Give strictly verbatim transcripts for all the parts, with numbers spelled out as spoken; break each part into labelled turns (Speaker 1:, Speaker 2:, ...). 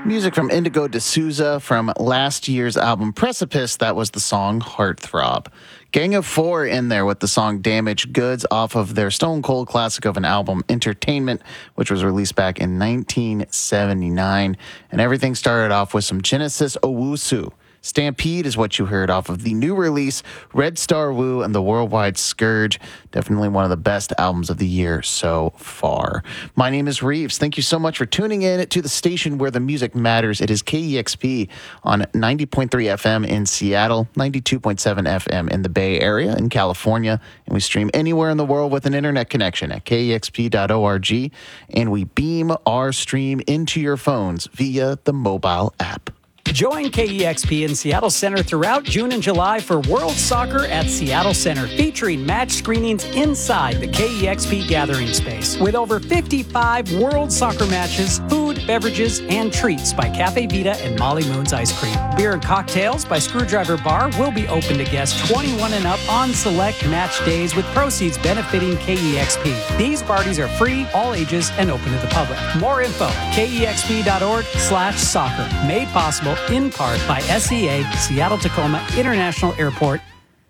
Speaker 1: Music from Indigo D'Souza from last year's album Precipice. That was the song Heartthrob. Gang of Four in there with the song Damaged Goods off of their stone cold classic of an album, Entertainment, which was released back in nineteen seventy-nine. And everything started off with some Genesis Owusu. Stampede is what you heard off of the new release, Red Star Woo and the Worldwide Scourge. Definitely one of the best albums of the year so far. My name is Reeves. Thank you so much for tuning in to the station where the music matters. It is K E X P on ninety point three F M in Seattle, ninety-two point seven F M in the Bay Area in California. And we stream anywhere in the world with an internet connection at K E X P dot org. And we beam our stream into your phones via the mobile app.
Speaker 2: Join K E X P in Seattle Center throughout June and July for World Soccer at Seattle Center, featuring match screenings inside the K E X P gathering space. With over fifty-five World Soccer matches, food, beverages, and treats by Cafe Vita and Molly Moon's Ice Cream. Beer and cocktails by Screwdriver Bar will be open to guests twenty-one and up on select match days, with proceeds benefiting K E X P. These parties are free, all ages, and open to the public. More info, K E X P dot org slash soccer. Made possible in part by S E A, Seattle-Tacoma International Airport.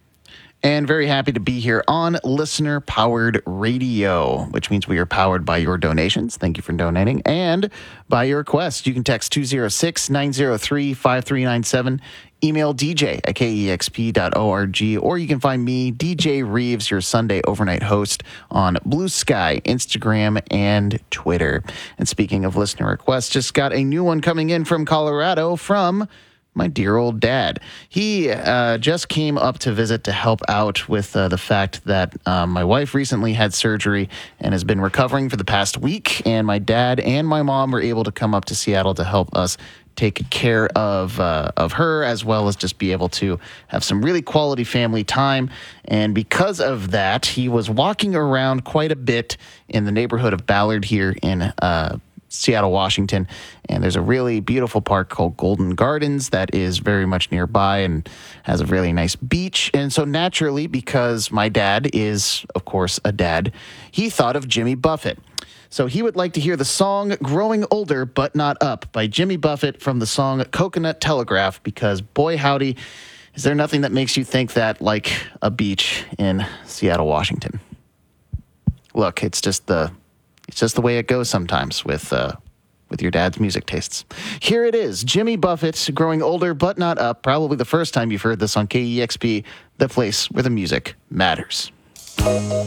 Speaker 1: And very happy to be here on listener-powered radio, which means we are powered by your donations. Thank you for donating. And by your request, you can text two oh six, nine oh three, five three nine seven, email D J at K E X P dot org, or you can find me, D J Reeves, your Sunday overnight host on Blue Sky, Instagram, and Twitter. And speaking of listener requests, just got a new one coming in from Colorado from my dear old dad. He uh, just came up to visit to help out with uh, the fact that uh, my wife recently had surgery and has been recovering for the past week. And my dad and my mom were able to come up to Seattle to help us take care of uh, of her, as well as just be able to have some really quality family time. And because of that, he was walking around quite a bit in the neighborhood of Ballard here in uh Seattle, Washington, and there's a really beautiful park called Golden Gardens that is very much nearby and has a really nice beach. And so naturally, because my dad is, of course, a dad, he thought of Jimmy Buffett. So he would like to hear the song Growing Older But Not Up by Jimmy Buffett from the song Coconut Telegraph, because boy howdy, is there nothing that makes you think that like a beach in Seattle, Washington. Look, it's just the It's just the way it goes sometimes with uh, with your dad's music tastes. Here it is, Jimmy Buffett, Growing Older But Not Up. Probably the first time you've heard this on K E X P, the place where the music matters.